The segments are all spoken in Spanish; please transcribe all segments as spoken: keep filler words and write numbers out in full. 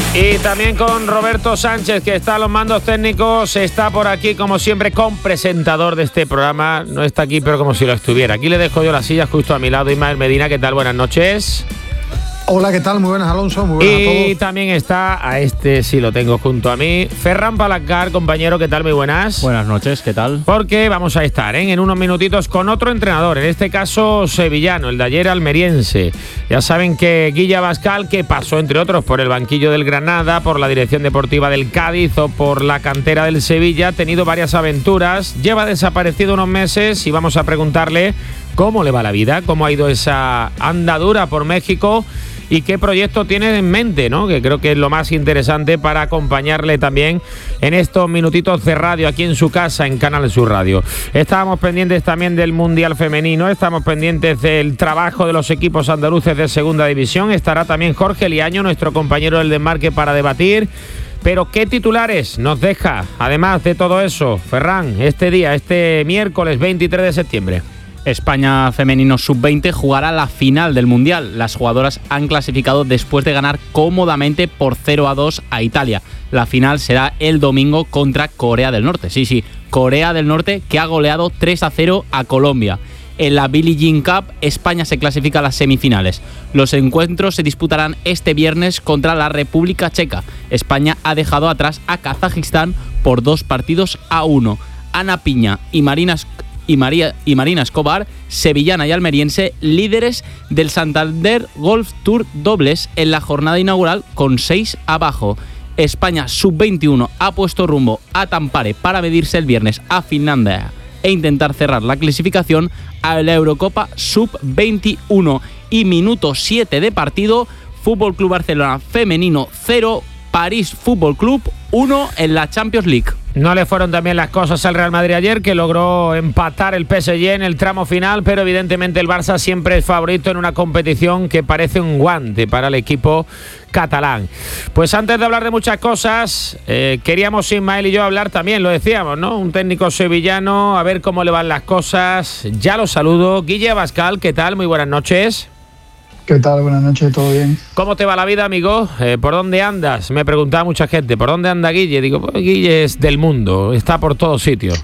Y también con Roberto Sánchez, que está a los mandos técnicos, está por aquí como siempre con presentador de este programa. No está aquí, pero como si lo estuviera. Aquí le dejo yo las sillas justo a mi lado. Ismael Medina, ¿qué tal? Buenas noches. Hola, ¿qué tal? Muy buenas, Alonso. Muy buenas y a todos. Y también está, a este sí lo tengo junto a mí, Ferran Palancar, compañero, ¿qué tal? Muy buenas. Buenas noches, ¿qué tal? Porque vamos a estar ¿eh? en unos minutitos con otro entrenador, en este caso sevillano, el de ayer almeriense. Ya saben que Guille Abascal, que pasó entre otros por el banquillo del Granada, por la dirección deportiva del Cádiz o por la cantera del Sevilla, ha tenido varias aventuras, lleva desaparecido unos meses y vamos a preguntarle cómo le va la vida, cómo ha ido esa andadura por México y qué proyecto tiene en mente, ¿no? Que creo que es lo más interesante para acompañarle también en estos minutitos de radio aquí en su casa, en Canal Sur Radio. Estábamos pendientes también del Mundial Femenino, estamos pendientes del trabajo de los equipos andaluces de Segunda División. Estará también Jorge Liaño, nuestro compañero del Desmarque, para debatir. Pero ¿qué titulares nos deja, además de todo eso, Ferran, este día, este miércoles veintitrés de septiembre? España femenino sub veinte jugará la final del Mundial. Las jugadoras han clasificado después de ganar cómodamente por cero a dos a Italia. La final será el domingo contra Corea del Norte. Sí, sí, Corea del Norte, que ha goleado tres a cero a Colombia. En la Billie Jean Cup, España se clasifica a las semifinales. Los encuentros se disputarán este viernes contra la República Checa. España ha dejado atrás a Kazajistán por dos partidos a uno. Ana Piña y Marina Y, María, y Marina Escobar, sevillana y almeriense, líderes del Santander Golf Tour dobles en la jornada inaugural con seis abajo. España sub veintiuno ha puesto rumbo a Tampere para medirse el viernes a Finlandia e intentar cerrar la clasificación a la Eurocopa sub veintiuno. Y minuto siete de partido, Fútbol Club Barcelona femenino cero, París Fútbol Club uno en la Champions League. No le fueron también las cosas al Real Madrid ayer, que logró empatar el P S G en el tramo final, pero evidentemente el Barça siempre es favorito en una competición que parece un guante para el equipo catalán. Pues antes de hablar de muchas cosas, eh, queríamos Ismael y yo hablar también, lo decíamos, ¿no? Un técnico sevillano, a ver cómo le van las cosas. Ya lo saludo. Guille Abascal, ¿qué tal? Muy buenas noches. ¿Qué tal? Buenas noches, ¿todo bien? ¿Cómo te va la vida, amigo? Eh, ¿Por dónde andas? Me preguntaba mucha gente, ¿por dónde anda Guille? Digo, pues Guille es del mundo, está por todos sitios.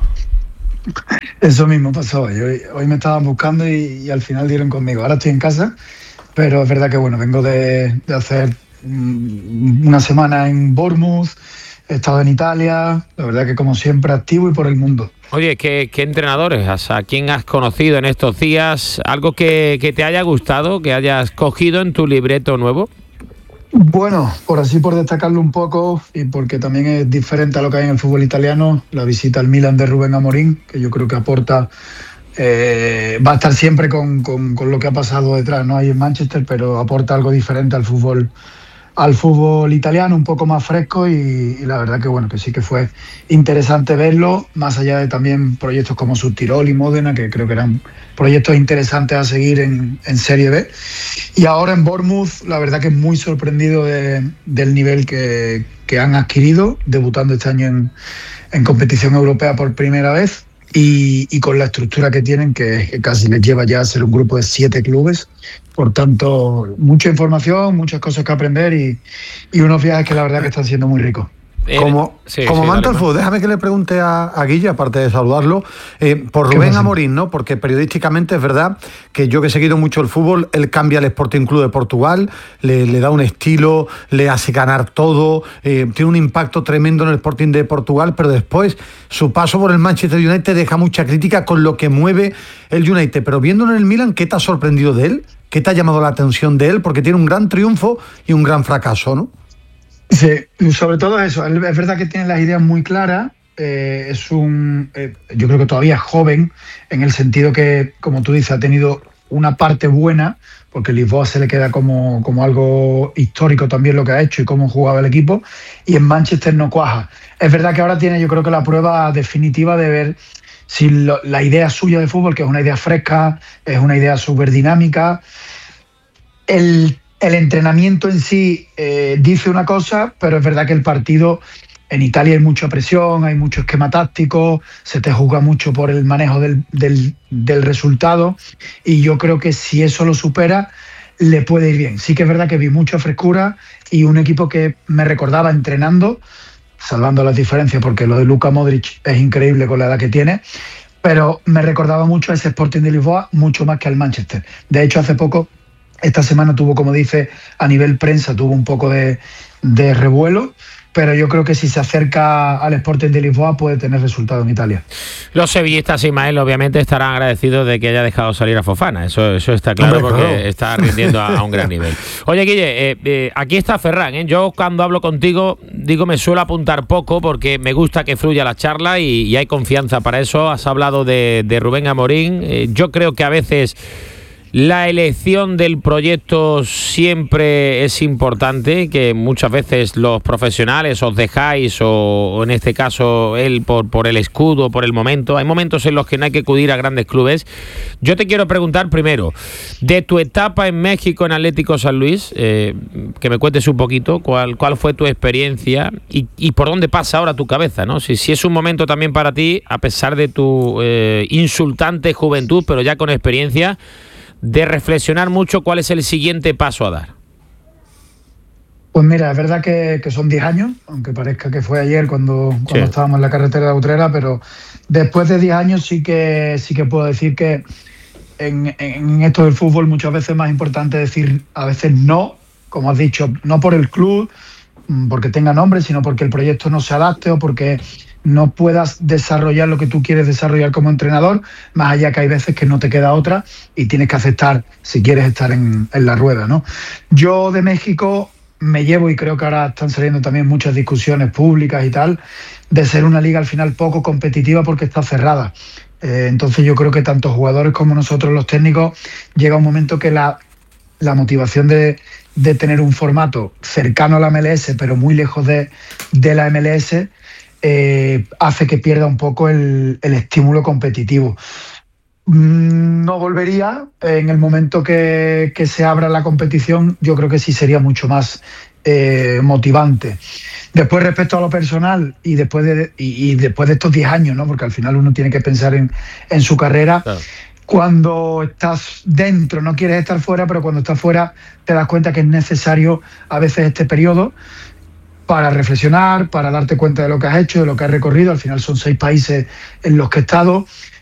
Eso mismo pasó hoy. Hoy, hoy me estaban buscando y, y al final dieron conmigo. Ahora estoy en casa, pero es verdad que bueno, vengo de, de hacer um, una semana en Bournemouth, he estado en Italia, la verdad que como siempre activo y por el mundo. Oye, ¿qué, qué entrenadores? ¿A quién has conocido en estos días? ¿Algo que, que te haya gustado, que hayas cogido en tu libreto nuevo? Bueno, por así por destacarlo un poco y porque también es diferente a lo que hay en el fútbol italiano, la visita al Milan de Rubén Amorín, que yo creo que aporta, eh, va a estar siempre con, con, con lo que ha pasado detrás, ¿no? Ahí en Manchester, pero aporta algo diferente al fútbol al fútbol italiano, un poco más fresco y, y la verdad que bueno, que sí que fue interesante verlo, más allá de también proyectos como Subtirol y Módena, que creo que eran proyectos interesantes a seguir en, en Serie B. Y ahora en Bournemouth, la verdad que muy sorprendido de, del nivel que, que han adquirido, debutando este año en, en competición europea por primera vez. Y, y con la estructura que tienen, que, que casi les lleva ya a ser un grupo de siete clubes. Por tanto, mucha información, muchas cosas que aprender y, y unos viajes que la verdad que están siendo muy ricos. Eh, como sí, como sí, manta al fútbol, déjame que le pregunte a, a Guille, aparte de saludarlo, eh, por Rubén Amorín, ¿no? Porque periodísticamente es verdad que yo que he seguido mucho el fútbol, él cambia el Sporting Club de Portugal, le, le da un estilo, le hace ganar todo, eh, tiene un impacto tremendo en el Sporting de Portugal, pero después su paso por el Manchester United deja mucha crítica con lo que mueve el United. Pero viéndolo en el Milan, ¿qué te ha sorprendido de él? ¿Qué te ha llamado la atención de él? Porque tiene un gran triunfo y un gran fracaso, ¿no? Sí, sobre todo eso. Es verdad que tiene las ideas muy claras. Eh, es un, eh, yo creo que todavía es joven, en el sentido que, como tú dices, ha tenido una parte buena, porque Lisboa se le queda como, como algo histórico también lo que ha hecho y cómo jugaba el equipo, y en Manchester no cuaja. Es verdad que ahora tiene, yo creo que la prueba definitiva de ver si lo, la idea suya de fútbol, que es una idea fresca, es una idea súper dinámica. El El entrenamiento en sí eh, dice una cosa, pero es verdad que el partido, en Italia hay mucha presión, hay mucho esquema táctico, se te juzga mucho por el manejo del, del, del resultado, y yo creo que si eso lo supera, le puede ir bien. Sí que es verdad que vi mucha frescura y un equipo que me recordaba entrenando, salvando las diferencias porque lo de Luka Modric es increíble con la edad que tiene, pero me recordaba mucho a ese Sporting de Lisboa, mucho más que al Manchester. De hecho, hace poco, esta semana tuvo, como dice, a nivel prensa, tuvo un poco de, de revuelo, pero yo creo que si se acerca al Sporting de Lisboa puede tener resultado en Italia. Los sevillistas, Ismael, obviamente estarán agradecidos de que haya dejado salir a Fofana, eso, eso está claro. Hombre, porque claro, está rindiendo a, a un gran nivel. Oye, Guille, eh, eh, aquí está Ferran, ¿eh? Yo cuando hablo contigo, digo, me suelo apuntar poco porque me gusta que fluya la charla y, y hay confianza para eso. Has hablado de, de Rubén Amorín, eh, yo creo que a veces la elección del proyecto siempre es importante, que muchas veces los profesionales os dejáis, o, o en este caso él por, por el escudo, por el momento. Hay momentos en los que no hay que acudir a grandes clubes. Yo te quiero preguntar primero, de tu etapa en México en Atlético San Luis, eh, que me cuentes un poquito cuál, cuál fue tu experiencia y, y por dónde pasa ahora tu cabeza, ¿no? Si, si es un momento también para ti, a pesar de tu eh, insultante juventud, pero ya con experiencia, de reflexionar mucho cuál es el siguiente paso a dar. Pues mira, es verdad que, que son diez años, aunque parezca que fue ayer cuando, cuando sí. estábamos en la carretera de Utrera, pero después de diez años sí que, sí que puedo decir que en, en esto del fútbol muchas veces es más importante decir a veces no, como has dicho, no por el club, porque tenga nombre, sino porque el proyecto no se adapte o porque no puedas desarrollar lo que tú quieres desarrollar como entrenador, más allá que hay veces que no te queda otra y tienes que aceptar si quieres estar en, en la rueda, ¿no? Yo de México me llevo, y creo que ahora están saliendo también muchas discusiones públicas y tal, de ser una liga al final poco competitiva porque está cerrada. Eh, entonces yo creo que tanto jugadores como nosotros los técnicos llega un momento que la, la motivación de, de tener un formato cercano a la M L S pero muy lejos de, de la M L S Eh, hace que pierda un poco el, el estímulo competitivo. No volvería en el momento que, que se abra la competición, yo creo que sí sería mucho más eh, motivante. Después, respecto a lo personal y después de, y, y después de estos diez años, ¿no? Porque al final uno tiene que pensar en, en su carrera. Claro. Cuando estás dentro no quieres estar fuera, pero cuando estás fuera te das cuenta que es necesario a veces este periodo para reflexionar, para darte cuenta de lo que has hecho, de lo que has recorrido. Al final son seis países en los que he estado